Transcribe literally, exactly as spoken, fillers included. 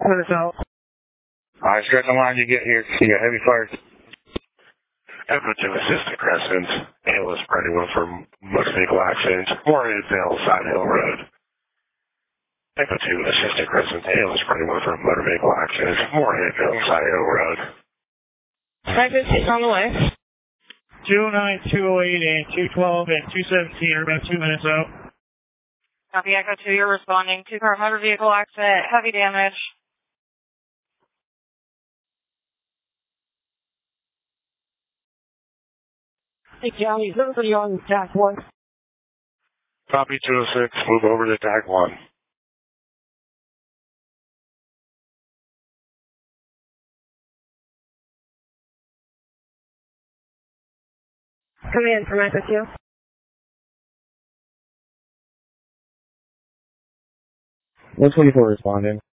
Alright, stretch the line you get here. You got heavy fire. Echo two Assistant Crescent, ambulance anyone from motor vehicle accident, Morganville, Side Hill Road. Echo two Assistant Crescent, ambulance anyone from motor vehicle accident, Morganville, Side Hill Road. five fifty on the way. two oh nine, two oh eight, and two twelve and two seventeen are about two minutes out. Copy Echo two, you're responding. Two-car motor vehicle accident, heavy damage. Hey, County, is everybody on tack one? Copy two oh six, move over to tag one. Command from Echo two. one twenty-four responding.